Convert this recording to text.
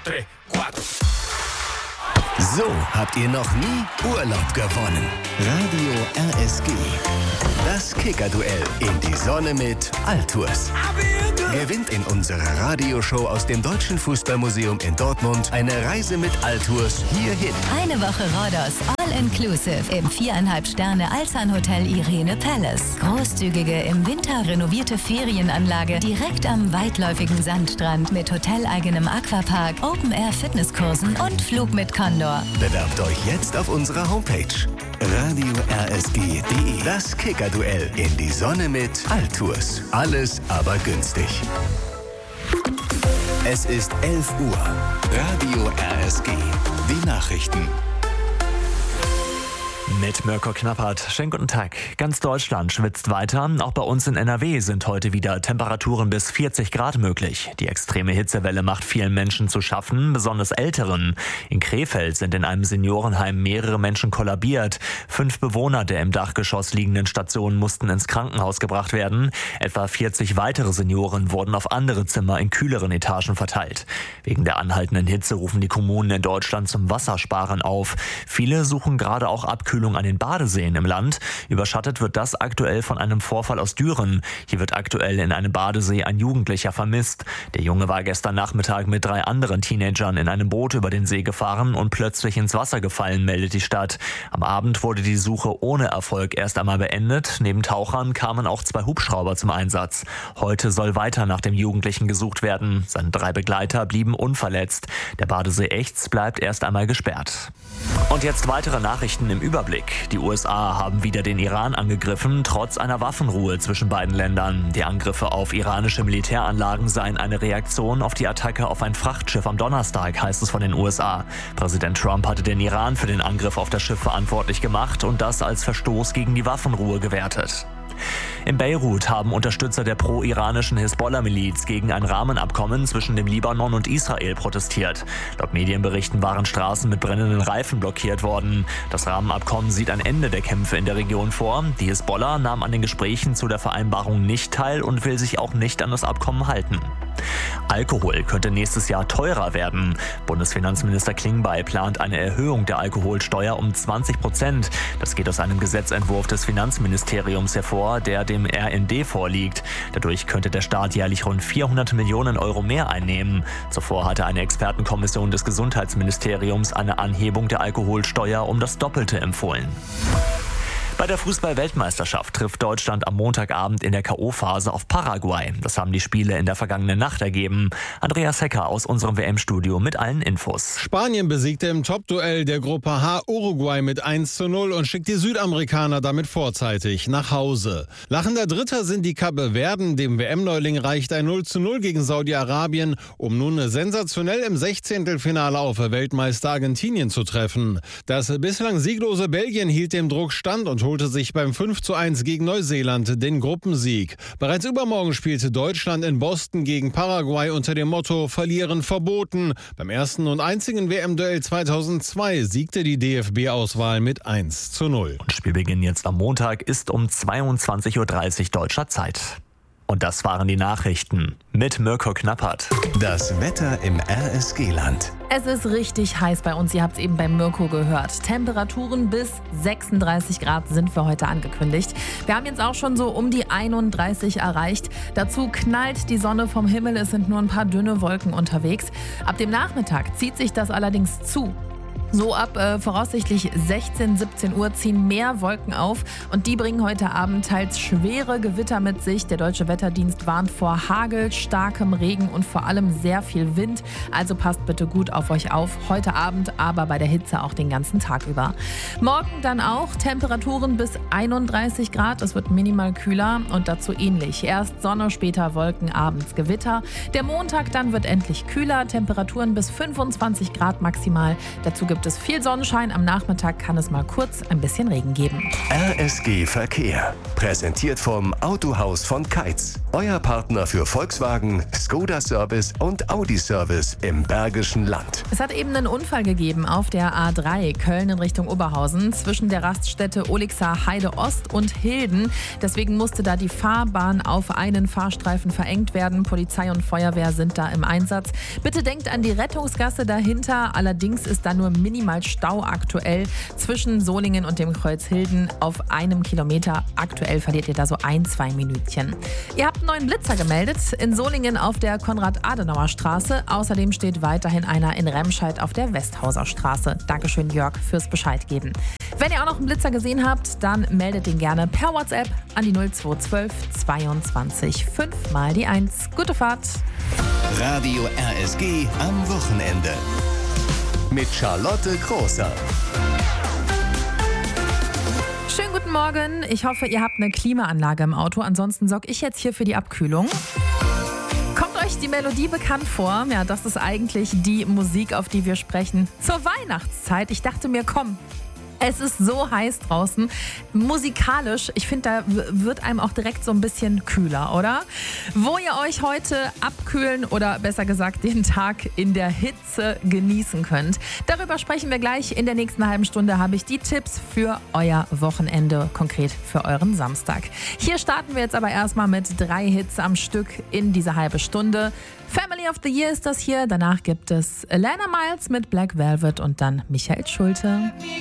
3, 4. So habt ihr noch nie Urlaub gewonnen. Radio RSG. Das Kicker-Duell in die Sonne mit Altours. Gewinnt in unserer Radioshow aus dem Deutschen Fußballmuseum in Dortmund eine Reise mit Altours hierhin. Eine Woche Rhodos, all-inclusive im 4,5 Sterne Alzan-Hotel Irene Palace. Großzügige, im Winter renovierte Ferienanlage direkt am weitläufigen Sandstrand mit hoteleigenem Aquapark, Open-Air-Fitnesskursen und Flug mit Condor. Bewerbt euch jetzt auf unserer Homepage radiorsg.de. Das Kicker-Duell in die Sonne mit Altours. Alles aber günstig. Es ist 11 Uhr. Radio RSG. Die Nachrichten. Mit Mirko Knappert. Schönen guten Tag. Ganz Deutschland schwitzt weiter. Auch bei uns in NRW sind heute wieder Temperaturen bis 40 Grad möglich. Die extreme Hitzewelle macht vielen Menschen zu schaffen, besonders Älteren. In Krefeld sind in einem Seniorenheim mehrere Menschen kollabiert. 5 Bewohner der im Dachgeschoss liegenden Station mussten ins Krankenhaus gebracht werden. Etwa 40 weitere Senioren wurden auf andere Zimmer in kühleren Etagen verteilt. Wegen der anhaltenden Hitze rufen die Kommunen in Deutschland zum Wassersparen auf. Viele suchen gerade auch Abkühlung an den Badeseen im Land. Überschattet wird das aktuell von einem Vorfall aus Düren. Hier wird aktuell in einem Badesee ein Jugendlicher vermisst. Der Junge war gestern Nachmittag mit 3 anderen Teenagern in einem Boot über den See gefahren und plötzlich ins Wasser gefallen, meldet die Stadt. Am Abend wurde die Suche ohne Erfolg erst einmal beendet. Neben Tauchern kamen auch 2 Hubschrauber zum Einsatz. Heute soll weiter nach dem Jugendlichen gesucht werden. Seine 3 Begleiter blieben unverletzt. Der Badesee Echts bleibt erst einmal gesperrt. Und jetzt weitere Nachrichten im Überblick. Die USA haben wieder den Iran angegriffen, trotz einer Waffenruhe zwischen beiden Ländern. Die Angriffe auf iranische Militäranlagen seien eine Reaktion auf die Attacke auf ein Frachtschiff am Donnerstag, heißt es von den USA. Präsident Trump hatte den Iran für den Angriff auf das Schiff verantwortlich gemacht und das als Verstoß gegen die Waffenruhe gewertet. In Beirut haben Unterstützer der pro-iranischen Hisbollah-Miliz gegen ein Rahmenabkommen zwischen dem Libanon und Israel protestiert. Laut Medienberichten waren Straßen mit brennenden Reifen blockiert worden. Das Rahmenabkommen sieht ein Ende der Kämpfe in der Region vor. Die Hisbollah nahm an den Gesprächen zu der Vereinbarung nicht teil und will sich auch nicht an das Abkommen halten. Alkohol könnte nächstes Jahr teurer werden. Bundesfinanzminister Klingbeil plant eine Erhöhung der Alkoholsteuer um 20%. Das geht aus einem Gesetzentwurf des Finanzministeriums hervor, der dem RND vorliegt. Dadurch könnte der Staat jährlich rund 400 Millionen Euro mehr einnehmen. Zuvor hatte eine Expertenkommission des Gesundheitsministeriums eine Anhebung der Alkoholsteuer um das Doppelte empfohlen. Bei der Fußball-Weltmeisterschaft trifft Deutschland am Montagabend in der K.O.-Phase auf Paraguay. Das haben die Spiele in der vergangenen Nacht ergeben. Andreas Hecker aus unserem WM-Studio mit allen Infos. Spanien besiegte im Top-Duell der Gruppe H Uruguay mit 1:0 und schickt die Südamerikaner damit vorzeitig nach Hause. Lachender Dritter sind die Cape Verden. Dem WM-Neuling reicht ein 0:0 gegen Saudi-Arabien, um nun sensationell im 16. auf Weltmeister Argentinien zu treffen. Das bislang sieglose Belgien hielt dem Druck stand und holte sich beim 5:1 gegen Neuseeland den Gruppensieg. Bereits übermorgen spielte Deutschland in Boston gegen Paraguay unter dem Motto Verlieren verboten. Beim ersten und einzigen WM-Duell 2002 siegte die DFB-Auswahl mit 1:0. Und Spielbeginn jetzt am Montag ist um 22:30 Uhr deutscher Zeit. Und das waren die Nachrichten mit Mirko Knappert. Das Wetter im RSG-Land. Es ist richtig heiß bei uns, ihr habt es eben bei Mirko gehört. Temperaturen bis 36 Grad sind für heute angekündigt. Wir haben jetzt auch schon so um die 31 erreicht. Dazu knallt die Sonne vom Himmel, es sind nur ein paar dünne Wolken unterwegs. Ab dem Nachmittag zieht sich das allerdings zu. So ab voraussichtlich 16, 17 Uhr ziehen mehr Wolken auf und die bringen heute Abend teils schwere Gewitter mit sich. Der Deutsche Wetterdienst warnt vor Hagel, starkem Regen und vor allem sehr viel Wind. Also passt bitte gut auf euch auf. Heute Abend, aber bei der Hitze auch den ganzen Tag über. Morgen dann auch Temperaturen bis 31 Grad. Es wird minimal kühler und dazu ähnlich. Erst Sonne, später Wolken, abends Gewitter. Der Montag dann wird endlich kühler. Temperaturen bis 25 Grad maximal. Dazu gibt gibt es viel Sonnenschein. Am Nachmittag kann es mal kurz ein bisschen Regen geben. RSG Verkehr. Präsentiert vom Autohaus von Keitz. Euer Partner für Volkswagen, Skoda Service und Audi Service im Bergischen Land. Es hat eben einen Unfall gegeben auf der A3 Köln in Richtung Oberhausen zwischen der Raststätte Olixer Heide Ost und Hilden. Deswegen musste da die Fahrbahn auf einen Fahrstreifen verengt werden. Polizei und Feuerwehr sind da im Einsatz. Bitte denkt an die Rettungsgasse dahinter. Allerdings ist da nur minimal Stau aktuell zwischen Solingen und dem Kreuz Hilden auf 1 Kilometer. Aktuell verliert ihr da so 1-2 Minütchen. Ihr habt einen neuen Blitzer gemeldet in Solingen auf der Konrad-Adenauer-Straße. Außerdem steht weiterhin einer in Remscheid auf der Westhauser Straße. Dankeschön, Jörg, fürs Bescheid geben. Wenn ihr auch noch einen Blitzer gesehen habt, dann meldet den gerne per WhatsApp an die 0212 22 5 mal die 1. Gute Fahrt! Radio RSG am Wochenende. Mit Charlotte Großer. Schönen guten Morgen. Ich hoffe, ihr habt eine Klimaanlage im Auto. Ansonsten sorge ich jetzt hier für die Abkühlung. Kommt euch die Melodie bekannt vor? Ja, das ist eigentlich die Musik, auf die wir sprechen zur Weihnachtszeit. Ich dachte mir, komm, es ist so heiß draußen. Musikalisch, ich finde, da wird einem auch direkt so ein bisschen kühler, oder? Wo ihr euch heute abkühlen oder besser gesagt den Tag in der Hitze genießen könnt. Darüber sprechen wir gleich. In der nächsten halben Stunde habe ich die Tipps für euer Wochenende, konkret für euren Samstag. Hier starten wir jetzt aber erstmal mit 3 Hits am Stück in diese halbe Stunde. Family of the Year ist das hier. Danach gibt es Alana Miles mit Black Velvet und dann Michael Schulte.